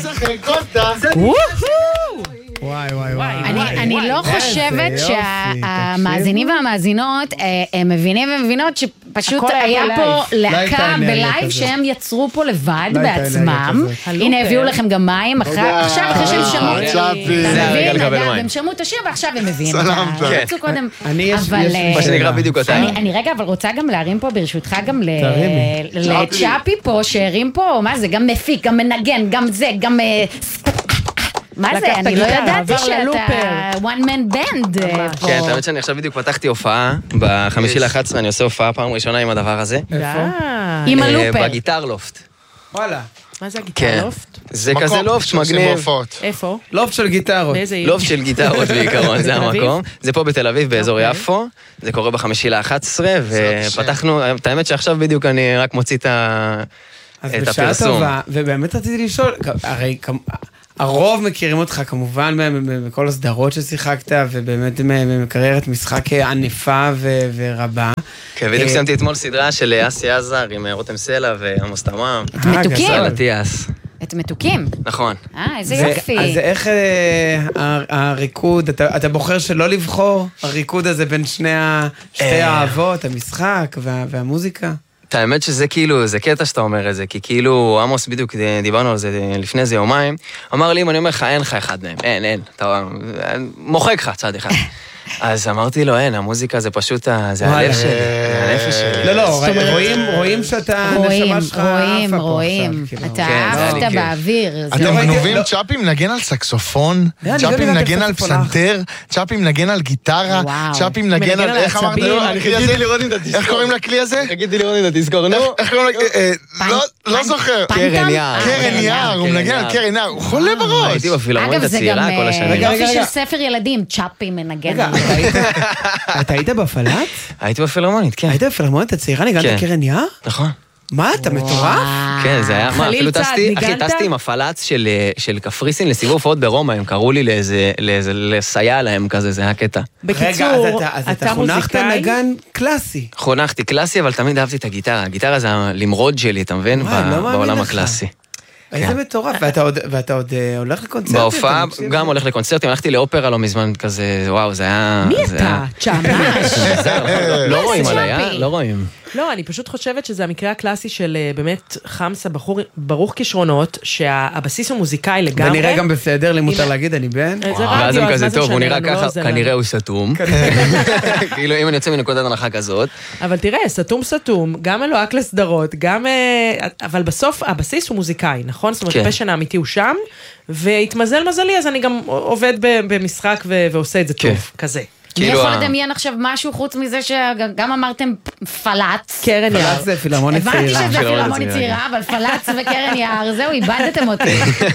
אני לא חושבת שהמאזינים והמאזינות הם מבינים ומבינות שפשוט היה פה להקה בלייב שהם יצרו פה לבד בעצמם. הנה הביאו לכם גם מים עכשיו אחרי שהם שמעו הם שמעו את השיר ועכשיו הם מביאים מה שנקרא בדיוק אותה. אני רגע אבל רוצה גם להרים פה ברשותך גם לצ'אפי פה שהרים פה מה זה גם מפיק גם מנגן גם זה גם מה זה? אני לא ידעתי שאתה one man band. כן, האמת שאני עכשיו בדיוק פתחתי הופעה, ב5/11 אני עושה הופעה פעם ראשונה עם הדבר הזה. עם הלופר. בגיטר לופט. וואלה. מה זה הגיטר לופט? זה כזה לופט מגניב. איפה? לופט של גיטרות. לופט של גיטרות בעיקרון, זה המקום. זה פה בתל אביב, באזור יפו. זה קורה ב5/11, ופתחנו, את האמת שעכשיו בדיוק אני רק מוציא את הפרסום. אז בשעה טובה, ובאמת רציתי לשאול, הרי הרוב מכירים אותך כמובן מכל הסדרות ששיחקת, ובאמת מקריירת משחק ענפה ורבה. כן, בדיוק סיימתי אתמול סדרה של אסי עזר עם רותם סלע ועמוס תמם. מתוקים. את מתוקים. נכון. איזה יופי. אז איך הריקוד, אתה בוחר שלא לבחור הריקוד הזה בין שתי האהבות, המשחק והמוזיקה? את האמת שזה כאילו, זה קטע שאתה אומר את זה, כי כאילו, עמוס בדיוק דיברנו על זה לפני זה יומיים, אמר לי, אם אני אומר לך, אין לך אחד מהם, אין, אתה מוחק לך צד אחד. אז אמרתי לו, אין, המוזיקה זה פשוט, זה הלב שלי, זה הנפש שלי. לא, רואים שאתה נשמה שלך רואים, אתה עפת באוויר. אתם מגנובים צ'אפי מנגן על סקסופון, צ'אפי מנגן על פסנתר, צ'אפי מנגן על גיטרה, צ'אפי מנגן על, איך אמרת? איך קוראים לכלי הזה? תגידי לראות אם אתה תזכור, נו. איך קוראים לכלי? לא זוכר. קרן יער. קרן יער, הוא מנגן על קרן יער, הוא חולה בראש. הייתי בפילהרמונית הצעירה כל השנים. יופי של ספר ילדים, צ'אפי מנגן. אתה היית בפלט? הייתי בפילהרמונית, כן. היית בפילהרמונית הצעירה, ניגנת קרן יער? נכון. מה, אתה מטורף? כן, זה היה, אפילו טסתי עם הפלץ של קפריסין לסיבוב הופעות ברומא, הם קראו לי לסייע להם כזה, זה היה קטע. בקיצור, אז אתה חונכת נגן קלאסי. חונכתי קלאסי, אבל תמיד אהבתי את הגיטרה. הגיטרה זה הלמרוד שלי, אתה מבין? בעולם הקלאסי. איזה מטורף, ואתה עוד הולך לקונצרטים? בהופעה גם הולך לקונצרטים, הלכתי לאופרה לא מזמן כזה, וואו, זה היה... מי אתה? צ'אמש. לא רואים עליי, לא רואים. לא, אני פשוט חושבת שזה המקרה הקלאסי של באמת חמסה, ברוך כישרונות, שהבסיס הוא מוזיקאי לגמרי. ונראה גם בסדר, לי מותר להגיד, אני בן. ואז הם כזה טוב, הוא נראה ככה, כנראה הוא סתום. כאילו, אם אני יוצא מנקודת הנחה כזאת. אבל תראה, סתום, גם אלוהק לסדרות, גם... אבל בסוף, הבסיס הוא מוזיקאי, נכון? זאת אומרת, הפשן האמיתי הוא שם, והתמזל מזלי, אז אני גם עובד במשחק ועושה את זה טוב, כזה. אני יכול לדמיין עכשיו משהו חוץ מזה שגם אמרתם פלץ. קרן יער. פלץ זה פילהרמונית צעירה. הבנתי שזה פילהרמונית צעירה, אבל פלץ וקרן יער, זהו, איבדתם אותי.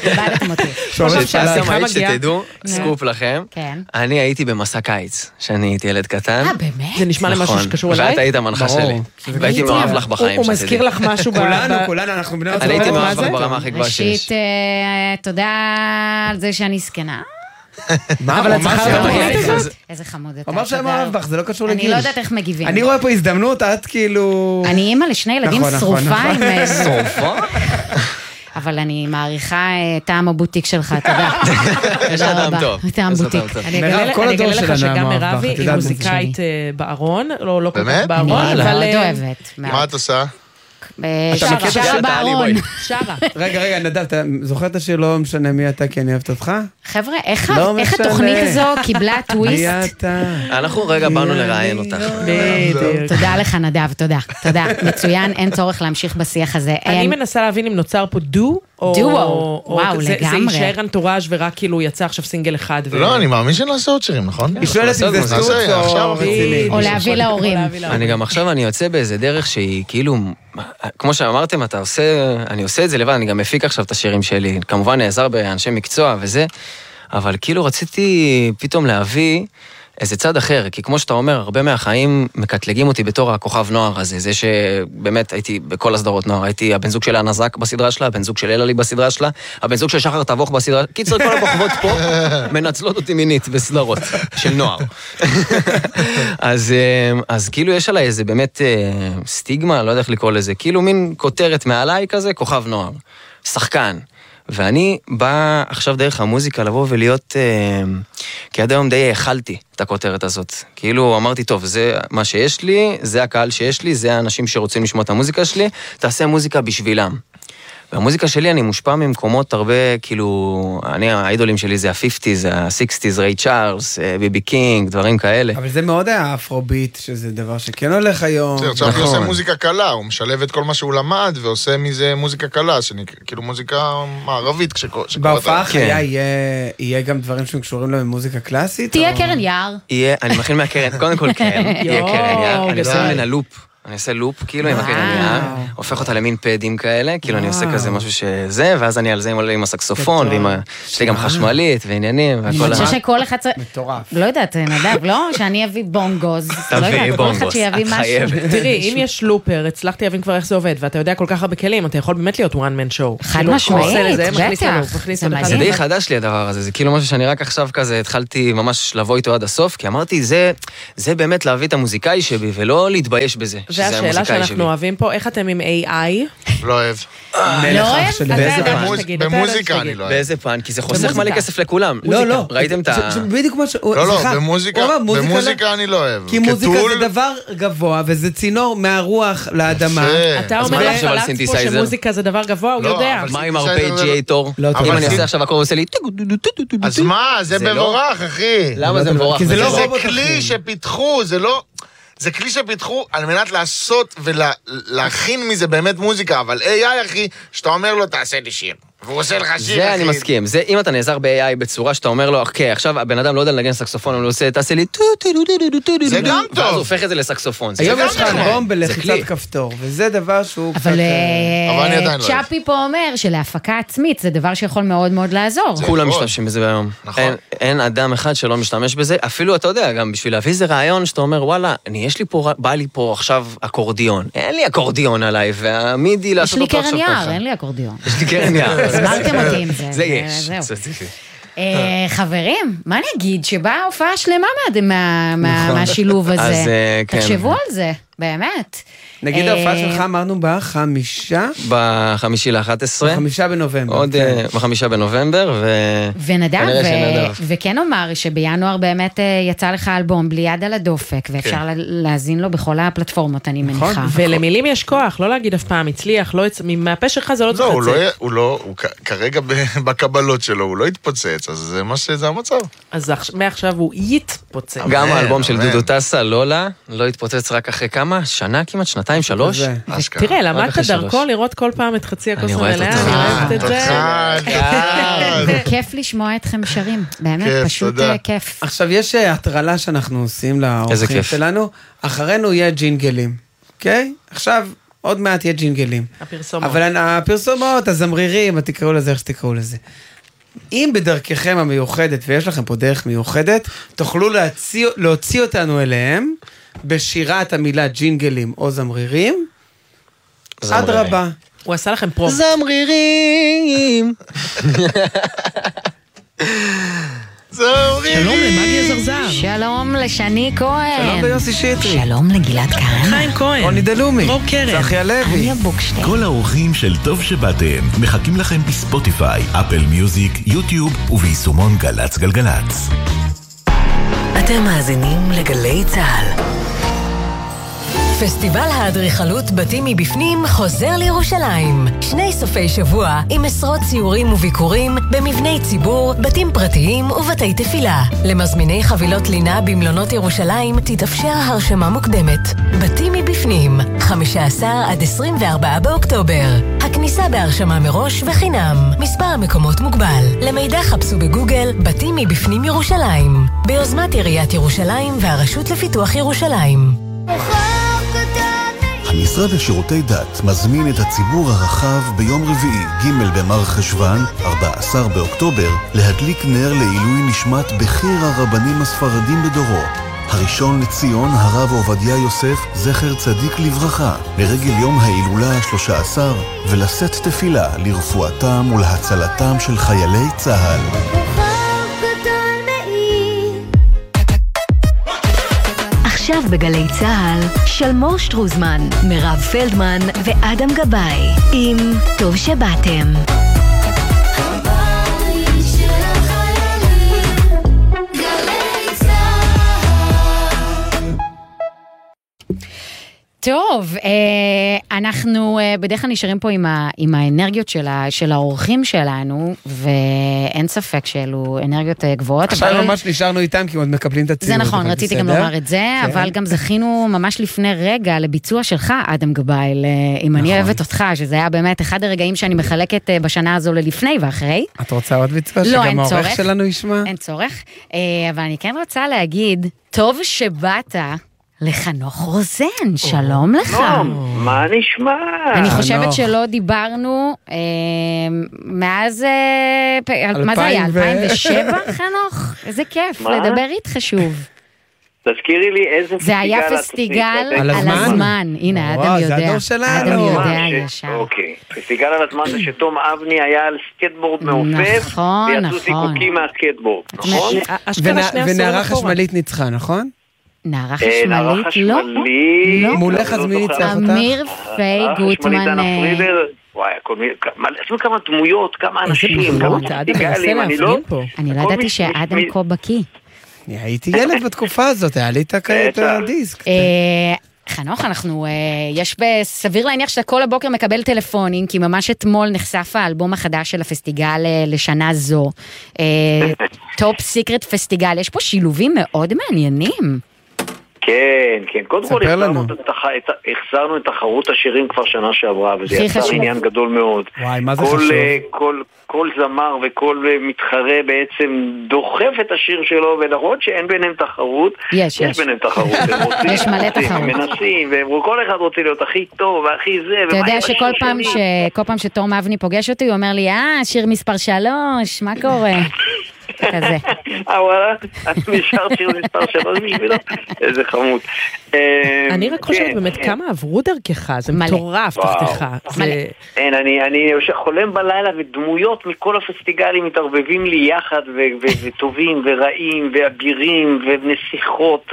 שעשמאית שתדעו, סקופ לכם. אני הייתי במסע קיץ, שאני הייתי ילד קטן. באמת? זה נשמע למשהו שקשור אליי? ואת היית המנחה שלי. והייתי מאוהב לך בחיים. הוא מזכיר לך משהו כולנו, אנחנו בני אני הייתי מאוהב לך ברמה הכי גבוהה שיש. ראשית, תודה על זה שאני זקנה. מה, אבל איזה חמוד אתה. אמר שהם אוהב בך, זה לא קשור לגיל. אני לא יודעת איך מגיבים. אני רואה פה הזדמנות, את כאילו... אני אימא לשני ילדים שרופה עם... שרופה? אבל אני מעריכה טעם הבוטיק שלך, תודה. יש לה טעם טוב. טעם בוטיק. אני אגלה לך שגם מרבי היא מוזיקאית בארון, לא כל כך בארון, אבל... מאוד אוהבת. מה את עושה? שרה בארון. שרה. רגע, נדב, אתה זוכר את השיר לא משנה מי אתה כי אני אוהבת אותך? חבר'ה, איך התוכנית הזו קיבלה טוויסט? מי אתה? אנחנו רגע באנו לראיין אותך. תודה לך נדב, תודה. מצוין, אין צורך להמשיך בשיח הזה. אני מנסה להבין אם נוצר פה דו, דואו, וואו, זה לגמרי. יישאר אנטוראז' ורק כאילו יצא עכשיו סינגל אחד. לא, אני מאמין שנעשה עוד שירים, נכון? היא שואלת אם זה סטוץ או רציני. או להביא להורים. אני גם עכשיו אני יוצא באיזה דרך שהיא כאילו, כמו שאמרתם, אני עושה את זה לבד, אני גם מפיק עכשיו את השירים שלי, כמובן נעזר באנשי מקצוע וזה, אבל כאילו רציתי פתאום להביא איזה צד אחר, כי כמו שאתה אומר, הרבה מהחיים מקטלגים אותי בתור הכוכב נוער הזה, זה שבאמת הייתי בכל הסדרות נוער, הייתי הבן זוג של הנזק בסדרה שלה, הבן זוג של אללי בסדרה שלה, הבן זוג של שחר תבוך בסדרה, קיצר כל הכוכבות פה מנצלות אותי מינית בסדרות של נוער. אז כאילו יש עליי איזה באמת סטיגמה, לא יודע איך לקרוא לזה, כאילו מין כותרת מעליי כזה, כוכב נוער, שחקן. ואני בא עכשיו דרך המוזיקה לבוא ולהיות, כי עד היום די האכלתי את הכותרת הזאת. כאילו אמרתי, טוב, זה מה שיש לי, זה הקהל שיש לי, זה האנשים שרוצים לשמוע את המוזיקה שלי, תעשה מוזיקה בשבילם. והמוזיקה שלי אני מושפע ממקומות הרבה, כאילו, האידולים שלי זה ה-50s, ה-60s, ריי צ'ארלס, ביבי קינג, דברים כאלה. אבל זה מאוד היה אפרוביט, שזה דבר שכן הולך היום. עכשיו הוא עושה מוזיקה קלה, הוא משלב את כל מה שהוא למד, ועושה מזה מוזיקה קלה, כאילו מוזיקה מערבית. בהופעה החיה יהיה גם דברים שקשורים לה במוזיקה קלאסית? תהיה קרן יער. אני מכין מהקרן, קודם כל כן, יהיה קרן יער, אני עושה ממנה לופ. אני עושה לופ, כאילו, עם הקרניה, הופך אותה למין פדים כאלה, כאילו אני עושה כזה משהו שזה, ואז אני על זה עם הסקסופון, יש לי גם חשמלית ועניינים, אני חושב שכל אחד צריך... מטורף. לא יודעת, נדב, לא? שאני אביא בונגוז. תביאי בונגוז, את חייבת. תראי, אם יש לופר, הצלחתי להבין כבר איך זה עובד, ואתה יודע כל כך הרבה כלים, אתה יכול באמת להיות one man show. חד משמעית, בטח. זה די חדש לי הדבר הזה, זה כאילו משהו שאני רק עכשיו כזה התחלתי ממש לבוא איתו עד הסוף, כי אמרתי, זה באמת להביא את המוזיקאי שבי, ולא להתבייש בזה. זה השאלה שאנחנו אוהבים פה, איך אתם עם AI? לא אוהב. לא אוהב? במוזיקה אני לא אוהב. באיזה פן? כי זה חוסך מלא כסף לכולם. לא. ראיתם את ה... בדיוק כמו ש... לא, במוזיקה אני לא אוהב. כי מוזיקה זה דבר גבוה, וזה צינור מהרוח לאדמה. אתה אומר לחלץ פה שמוזיקה זה דבר גבוה, הוא יודע. מה עם ארפג'יאטור? אם אני אעשה עכשיו הקור עושה לי... אז מה? זה מבורך, אחי. למה זה מבורך? זה כלי שפיתחו, זה לא... זה כלי שפיתחו על מנת לעשות ולהכין מזה באמת מוזיקה, אבל AI, אחי, שאתה אומר לו, תעשה לי שיר. והוא עושה לך שיר, זה אני מסכים. זה אם אתה נעזר ב-AI בצורה שאתה אומר לו, אוקיי, עכשיו הבן אדם לא יודע לנגן סקסופון, הוא עושה, תעשה לי זה גם טוב. ואז הוא הופך את זה לסקסופון. היום יש לך אלבום בלחיצת כפתור, וזה דבר שהוא... אבל צ'אפי פה אומר שלהפקה עצמית זה דבר שיכול מאוד מאוד לעזור. כולם משתמשים בזה ביום. אין אדם אחד שלא משתמש בזה, אפילו אתה יודע, גם בשביל להביא איזה רעיון שאתה אומר, וואלה, בא לי פה עכשיו אקורדיון. אין לי אקורדיון עליי, והמידי לעשות אותו עכשיו ככה. אין לי אקורדיון. יש לי קרן יער. הסברתם אותי עם זה. זה יש, ספציפי. חברים, מה נגיד? שבאה הופעה שלמה מהשילוב הזה. תחשבו על זה, באמת. נגיד ההופעה שלך אמרנו ב5 בנובמבר. עוד ב5 בנובמבר, ונדב, וכן אומר שבינואר באמת יצא לך אלבום בלי יד על הדופק, ואפשר להזין לו בכל הפלטפורמות, אני מניחה. ולמילים יש כוח, לא להגיד אף פעם, הצליח, מהפה שלך זה לא צריך לצאת. הוא כרגע בקבלות שלו, הוא לא יתפוצץ, אז זה מה שזה המצב. אז מעכשיו הוא יתפוצץ. גם האלבום של דודו טסה, לולה, לא יתפוצץ רק אחרי כמה? שנה כמעט, 2-3? תראה, למדת דרכו לראות כל פעם את חצי הכוס המלאה, אני אוהבת את זה. כיף לשמוע אתכם שרים, באמת, פשוט כיף. עכשיו, יש הטרלה שאנחנו עושים לאורחים שלנו, אחרינו יהיה ג'ינגלים, אוקיי? עכשיו, עוד מעט יהיה ג'ינגלים. הפרסומות. אבל הפרסומות, הזמרירים, תקראו לזה איך שתקראו לזה. אם בדרככם המיוחדת, ויש לכם פה דרך מיוחדת, תוכלו להוציא אותנו אליהם, בשירת המילה ג'ינגלים או זמרירים, עד רבה. הוא עשה לכם פרום. זמרירים. שלום למגיה זרזר. שלום לשני כהן. שלום ליוסי שטרי. שלום לגלעד כהן. חיים כהן. רוני דלומי. רוב קרן. צחי הלוי. כל האורחים של טוב שבאתם מחכים לכם בספוטיפיי, אפל מיוזיק, יוטיוב וביישומון גלץ גלגלץ. אתם מאזינים לגלי צהל. פסטיבל האדריכלות בתים מבפנים חוזר לירושלים. 2 סופי שבוע עם עשרות ציורים וביקורים במבני ציבור, בתים פרטיים ובתי תפילה. למזמיני חבילות לינה במלונות ירושלים תתאפשר הרשמה מוקדמת. בתים מבפנים, 15 עד 24 באוקטובר. הכניסה בהרשמה מראש וחינם. מספר המקומות מוגבל. למידע חפשו בגוגל בתים מבפנים ירושלים. ביוזמת עיריית ירושלים והרשות לפיתוח ירושלים. המשרד לשירותי דת מזמין את הציבור הרחב ביום רביעי ג' במר חשוון, 14 באוקטובר, להדליק נר לעילוי נשמת בכיר הרבנים הספרדים בדורו. הראשון לציון הרב עובדיה יוסף, זכר צדיק לברכה, לרגל יום ההילולה ה-13, ולשאת תפילה לרפואתם ולהצלתם של חיילי צה"ל. עכשיו בגלי צהל, שלמור שטרוזמן, מירב פלדמן ואדם גבאי, עם טוב שבאתם. טוב, אנחנו בדרך כלל נשארים פה עם האנרגיות של האורחים שלנו, ואין ספק שאלו אנרגיות גבוהות. עכשיו ממש נשארנו איתם, כי עוד מקבלים את הציור. זה נכון, רציתי גם לומר את זה, אבל גם זכינו ממש לפני רגע לביצוע שלך, אדם גבייל, אם אני אוהבת אותך, שזה היה באמת אחד הרגעים שאני מחלקת בשנה הזו ללפני ואחרי. את רוצה עוד ביצוע שגם העורך שלנו ישמע? אין צורך, אבל אני כן רוצה להגיד, טוב שבאת לחנוך רוזן, שלום לך. מה נשמע? אני חושבת שלא דיברנו מאז, מה זה היה, 2007 חנוך? איזה כיף, לדבר איתך שוב. תזכירי לי איזה פסטיגל. זה היה פסטיגל על הזמן. הנה, אדם יודע. זה הדור שלנו. אדם יודע ישר. אוקיי. פסטיגל על הזמן זה שתום אבני היה על סקטבורד מעופף. נכון, ויצאו זיקוקים מהסקטבורד. נכון? ונערה חשמלית ניצחה, נכון? נערה חשמלית? לא. מולך אז מי ניצח אותך? אמיר פי גוטמן. וואי, כמה דמויות, כמה אנשים, כמה פסטיגלים. אני לא ידעתי שאדם כה בקיא. אני הייתי ילד בתקופה הזאת, היה לי את הדיסק. חנוך, יש בסביר להניח שאתה כל הבוקר מקבל טלפונים, כי ממש אתמול נחשף האלבום החדש של הפסטיגל לשנה זו. טופ סיקרט פסטיגל, יש פה שילובים מאוד מעניינים. כן. קודם כל החזרנו את תחרות השירים כבר שנה שעברה, וזה יצר עניין גדול מאוד. וואי, מה זה חשוב? כל זמר וכל מתחרה בעצם דוחף את השיר שלו, ולראות שאין ביניהם תחרות. יש ביניהם תחרות. יש מלא תחרות. מנסים, וכל אחד רוצה להיות הכי טוב והכי זה. אתה יודע שכל פעם שתום אבני פוגש אותי, הוא אומר לי, שיר מספר 3, מה קורה? כזה. וואלה, את נשארת שיר מספר 3 בשבילו? איזה חמוד. אני רק חושבת באמת כמה עברו דרכך, זה מטורף תחתך. אין, אני חולם בלילה ודמויות מכל הפסטיגלים מתערבבים לי יחד וטובים ורעים ואבירים ונסיכות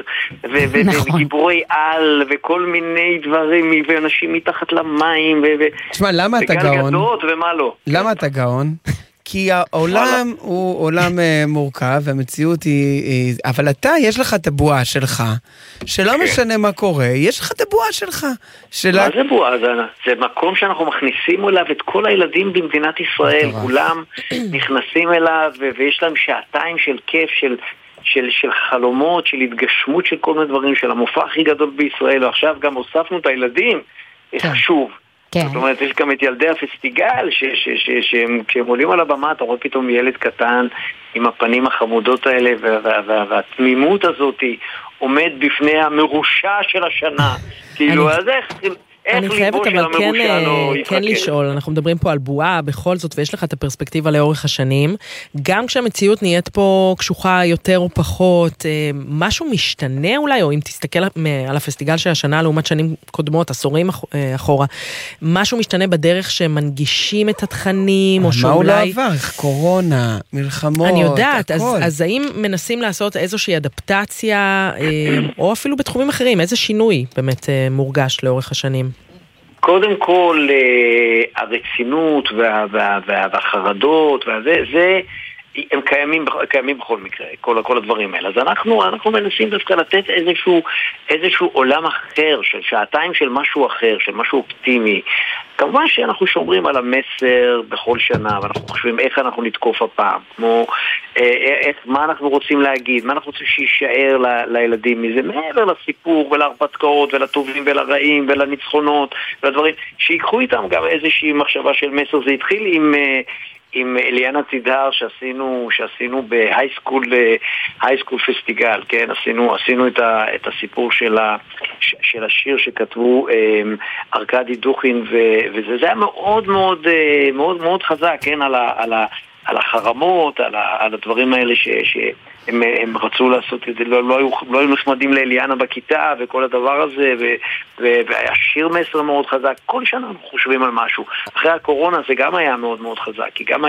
וגיבורי על וכל מיני דברים ואנשים מתחת למים תשמע, למה אתה גאון? וגלגדות ומה לא. למה אתה גאון? כי העולם הוא עולם מורכב, והמציאות היא... אבל אתה, יש לך את הבועה שלך, שלא משנה מה קורה, יש לך את הבועה שלך. מה זה בועה? זה מקום שאנחנו מכניסים אליו את כל הילדים במדינת ישראל, כולם נכנסים אליו, ויש להם שעתיים של כיף, של חלומות, של התגשמות של כל מיני דברים, של המופע הכי גדול בישראל, ועכשיו גם הוספנו את הילדים, חשוב. זאת אומרת, יש גם את ילדי הפסטיגל, כשהם עולים על הבמה, אתה רואה פתאום ילד קטן עם הפנים החמודות האלה, והתמימות הזאת עומד בפני המרושע של השנה. כאילו, אז אני חייבת אבל כן לשאול, אנחנו מדברים פה על בועה בכל זאת, ויש לך את הפרספקטיבה לאורך השנים, גם כשהמציאות נהיית פה קשוחה יותר או פחות, משהו משתנה אולי, או אם תסתכל על הפסטיגל של השנה לעומת שנים קודמות, עשורים אחורה, משהו משתנה בדרך שמנגישים את התכנים, או שאולי... מה הוא לא עבר? קורונה, מלחמות, אני יודעת, אז האם מנסים לעשות איזושהי אדפטציה, או אפילו בתחומים אחרים, איזה שינוי באמת מורגש לאורך השנים? קודם כל, הרצינות והחרדות, הם קיימים בכל מקרה, כל הדברים האלה. אז אנחנו מנסים דווקא לתת איזשהו עולם אחר, של שעתיים של משהו אחר, של משהו אופטימי. כמובן שאנחנו שומרים על המסר בכל שנה, ואנחנו חושבים איך אנחנו נתקוף הפעם, כמו מה אנחנו רוצים להגיד, מה אנחנו רוצים שישאר לילדים מזה, מעבר לסיפור ולהרפתקאות ולטובים ולרעים ולניצחונות ולדברים, שיקחו איתם גם איזושהי מחשבה של מסר. זה התחיל עם אליאנה צידר שעשינו בהייסקול פסטיגל, כן? עשינו את הסיפור של השיר שכתבו ארקדי דוכין, וזה היה מאוד מאוד מאוד מאוד חזק, כן? על החרמות, על הדברים האלה שהם רצו לעשות את זה, לא היו נחמדים לאליאנה בכיתה וכל הדבר הזה, והיה שיר מסר מאוד חזק. כל שנה אנחנו חושבים על משהו. אחרי הקורונה זה גם היה מאוד מאוד חזק, כי גם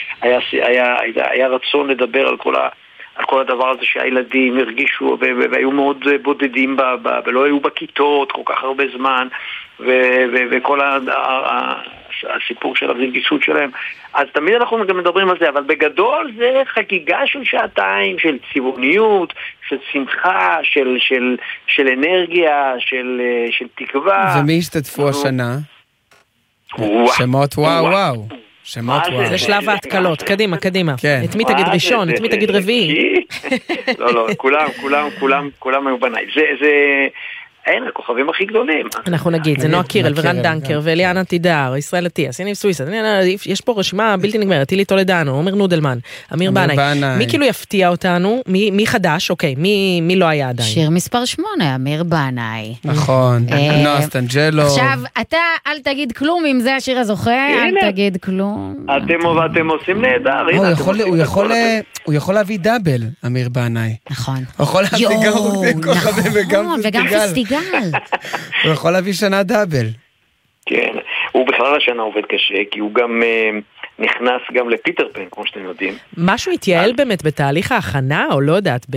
היה רצון לדבר על כל הדבר הזה שהילדים הרגישו והיו מאוד בודדים ולא היו בכיתות כל כך הרבה זמן, וכל הסיפור של הרגישות שלהם. אז תמיד אנחנו גם מדברים על זה, אבל בגדול זה חגיגה של שעתיים, של צבעוניות, של שמחה, של אנרגיה, של תקווה. ומי השתתפו השנה? שמות וואו. שמות וואו. זה שלב ההתקלות, קדימה. כן. את מי תגיד ראשון, את מי תגיד רביעי. לא, כולם היו בניי. זה... אין, הכוכבים הכי גדולים. אנחנו נגיד, זה נועה קירל ורן דנקר ואליאנה תידר, ישראל אטיאס, יניב סוויסה, יש פה רשימה בלתי נגמרת, טילי טולדנו, עומר נודלמן, אמיר בנאי. מי כאילו יפתיע אותנו? מי חדש? אוקיי, מי לא היה עדיין? שיר מספר 8, אמיר בנאי. נכון, נועה סטנג'לו. עכשיו, אתה אל תגיד כלום אם זה השיר הזוכה, אל תגיד כלום. אתם עושים נהדר. הוא יכול להביא דאבל, אמיר בנאי. נכון. הוא יכול להביא גם כוכבים וגם פסטיגל. הוא יכול להביא שנה דאבל. כן, הוא בכלל השנה עובד קשה, כי הוא גם נכנס גם לפיטר פן, כמו שאתם יודעים. משהו התייעל באמת בתהליך ההכנה, או לא יודעת,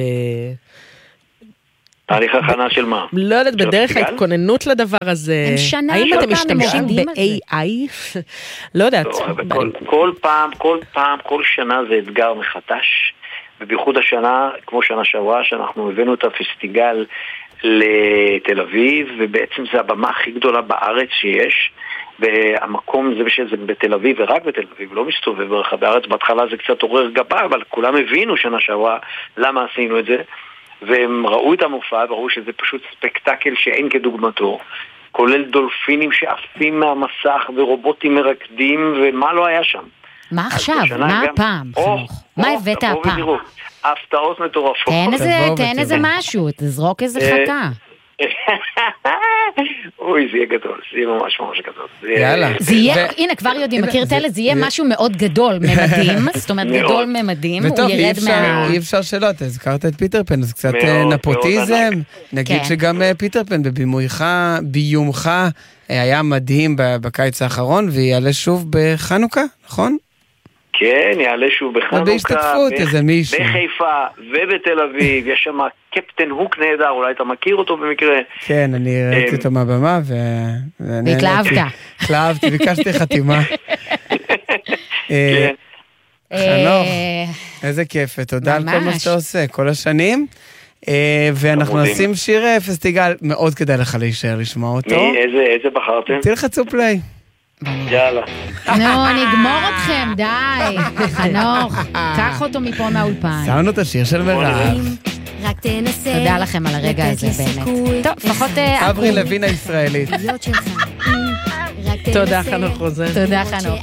תהליך ההכנה של מה? לא יודעת, בדרך ההתכוננות לדבר הזה. האם אתם משתמשים ב-AI? לא יודעת. כל שנה זה אתגר מחדש, ובייחוד השנה, כמו שנה שעברה, שאנחנו הבאנו את הפסטיגל לתל אביב, ובעצם זה הבמה הכי גדולה בארץ שיש, והמקום זה שזה בתל אביב ורק בתל אביב, לא מסתובב ברחבי הארץ. בהתחלה זה קצת עורר גבה, אבל כולם הבינו שנה שעברה למה עשינו את זה, והם ראו את המופע וראו שזה פשוט ספקטקל שאין כדוגמתו, כולל דולפינים שעפים מהמסך ורובוטים מרקדים, ומה לא היה שם. מה עכשיו? מה הפעם? מה הבאת הפעם? הפתעות מטורפות. תן איזה משהו, תזרוק איזה חכה. אוי, זה יהיה גדול, זה יהיה ממש גדול. יאללה. הנה, כבר יודעים, מכיר את אלה, זה יהיה משהו מאוד גדול, ממדים, זאת אומרת גדול ממדים, הוא ירד אי אפשר שלא, אתה הזכרת את פיטר פן, אז קצת נפוטיזם, נגיד שגם פיטר פן ביומך היה מדהים בקיץ האחרון, ויעלה שוב בחנוכה, נכון? כן, יעלה שוב בחנוכה, בהשתתפות איזה מישהו. בחיפה ובתל אביב, יש שם קפטן הוק נהדר, אולי אתה מכיר אותו במקרה. כן, אני ראיתי אותו מהבמה, התלהבתי, ביקשתי חתימה. חנוך, איזה כיף, תודה על כל מה שאתה עושה, כל השנים. ואנחנו נשים שיר פסטיגל, מאוד כדאי לך להישאר לשמוע אותו. איזה בחרתם? תלחצו פליי. יאללה. נו, נגמור אתכם, די. חנוך, קח אותו מפה מהאולפן. שמנו את השיר של מירב. תודה לכם על הרגע הזה באמת. טוב, לפחות... אברי לוין הישראלית. תודה חנוך רוזן. תודה חנוך.